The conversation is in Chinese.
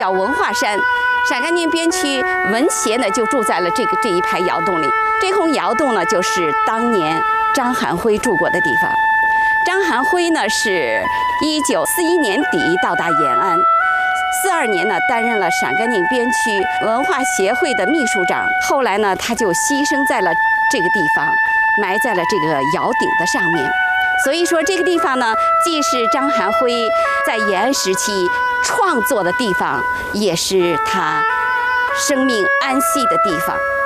叫文化山。陕甘宁边区文协呢就住在了这一排窑洞里。这孔窑洞呢就是当年张含辉住过的地方。张含辉呢是1941年底到达延安，42年呢担任了陕甘宁边区文化协会的秘书长。后来呢他就牺牲在了这个地方，埋在了这个窑顶的上面。所以说这个地方呢，既是张含辉在延安时期创作的地方，也是他生命安息的地方。